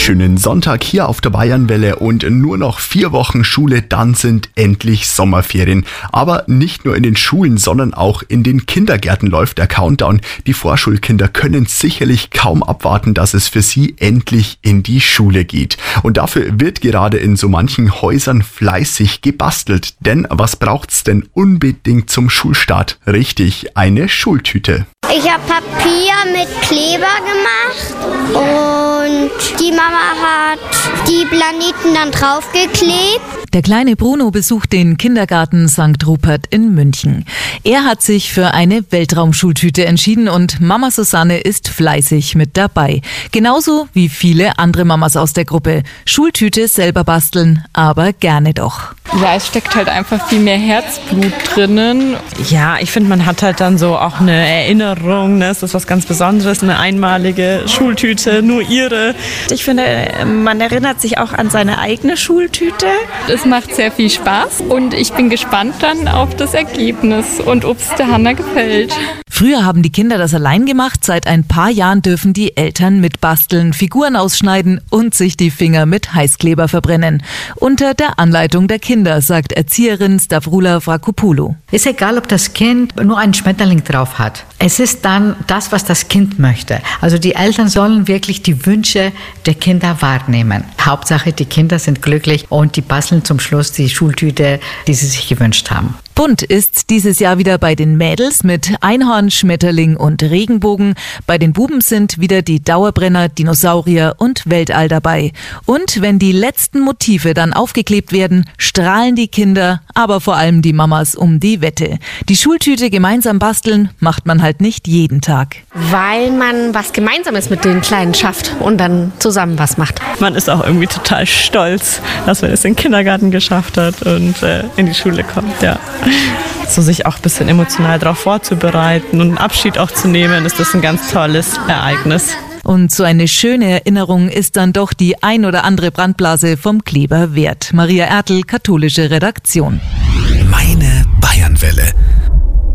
Schönen Sonntag hier auf der Bayernwelle und nur noch 4 Wochen Schule, dann sind endlich Sommerferien. Aber nicht nur in den Schulen, sondern auch in den Kindergärten läuft der Countdown. Die Vorschulkinder können sicherlich kaum abwarten, dass es für sie endlich in die Schule geht. Und dafür wird gerade in so manchen Häusern fleißig gebastelt. Denn was braucht's denn unbedingt zum Schulstart? Richtig, eine Schultüte. Ich habe Papier mit Kleber gemacht und die Mama hat die Planeten dann draufgeklebt. Der kleine Bruno besucht den Kindergarten St. Rupert in München. Er hat sich für eine Weltraumschultüte entschieden und Mama Susanne ist fleißig mit dabei. Genauso wie viele andere Mamas aus der Gruppe. Schultüte selber basteln, aber gerne doch. Ja, es steckt halt einfach viel mehr Herzblut drinnen. Ja, ich finde, man hat halt dann so auch eine Erinnerung, ne? Es ist was ganz Besonderes, eine einmalige Schultüte, nur ihre. Ich finde, man erinnert sich auch an seine eigene Schultüte. Es macht sehr viel Spaß und ich bin gespannt dann auf das Ergebnis und ob es der Hanna gefällt. Früher haben die Kinder das allein gemacht, seit ein paar Jahren dürfen die Eltern mitbasteln, Figuren ausschneiden und sich die Finger mit Heißkleber verbrennen. Unter der Anleitung der Kinder, sagt Erzieherin Stavroula Vrakopoulou. Ist egal, ob das Kind nur einen Schmetterling drauf hat. Es ist dann das, was das Kind möchte. Also die Eltern sollen wirklich die Wünsche der Kinder wahrnehmen. Hauptsache, die Kinder sind glücklich und die basteln zum Schluss die Schultüte, die sie sich gewünscht haben. Bunt ist dieses Jahr wieder bei den Mädels mit Einhorn, Schmetterling und Regenbogen. Bei den Buben sind wieder die Dauerbrenner, Dinosaurier und Weltall dabei. Und wenn die letzten Motive dann aufgeklebt werden, strahlen die Kinder, aber vor allem die Mamas um die Wette. Die Schultüte gemeinsam basteln macht man halt nicht jeden Tag. Weil man was Gemeinsames mit den Kleinen schafft und dann zusammen was macht. Man ist auch irgendwie total stolz, dass man es in den Kindergarten geschafft hat und in die Schule kommt, ja. So sich auch ein bisschen emotional darauf vorzubereiten und einen Abschied auch zu nehmen, ist das ein ganz tolles Ereignis. Und so eine schöne Erinnerung ist dann doch die ein oder andere Brandblase vom Kleber wert. Maria Ertl, katholische Redaktion. Meine Bayernwelle.